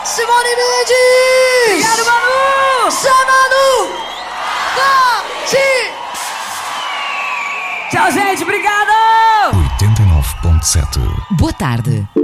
Simone Mendes! Obrigado, Manu! Manu! Tchau, gente, obrigado! 89.7. Boa tarde.